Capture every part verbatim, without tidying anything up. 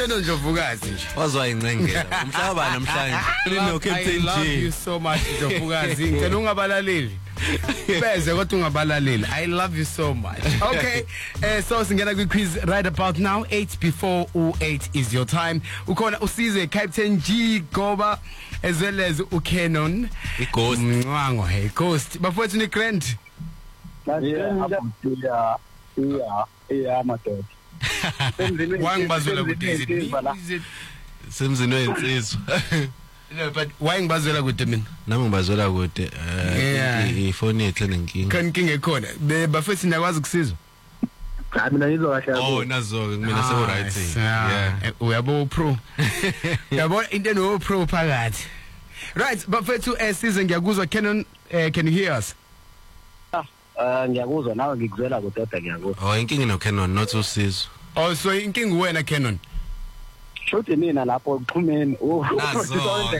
Canon Ndlovukazi nje. Wazwa incengela. Umhlaba namhlanje. No Captain G. I love you so much Ndlovukazi. Ngicela ungabalaleli. Beze kodwa ungabalaleli. I love you so much. Okay. Uh, so singena kwi quiz right about now. eight before eight is your time. Ukhona usize Captain G Goba as well as uCanon. iGhost. Mncwango hey Ghost. Bafowethu ni Grand. Yeah, yeah, yeah, madoda. Wangibazwela kude is it? Semzini wensizwa. No, but why ngibazwela kude mina? Nami ngibazwela kude Yeah. ifoni yethu nenkinga. Kan inkinga ekhona. Bafowethu niyakwazi ukusiza? Cha mina ngizwa kahle. Oh nazo mina so right. Yeah. Uyabo pro. Yabo into no pro phakathi. Right, bafowethu esize ngiyakuzwa Canon, can you hear us? Ah, ngiyakuzwa nawe ngikuzwela kudoda ngiyakuzwa. Oh inkinga no Canon not usizo. Oh so inkinga wena Canon. Shothi mina lapho uxhumeni. Nazo.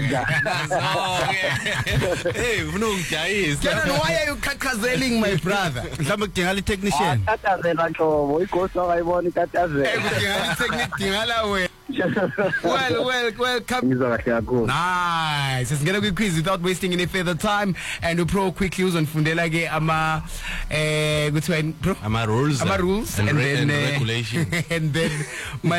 Hey, ufuna ungijayisa. Canon, why are you kakazeling my brother? Mhlawumbe kudinga le technician. Tatazela nhlobo iGhost akayibona itatazela. Eh kudinga i technique dingala wena. Well, well, welcome. Ngizwa kahle kakhulu. Nice. Singena kwi quiz without wasting any further time and upro quickly uzonifundela ke ama eh kuthiwa bro Ama rules ama rules and, and re then and uh, regulations and then my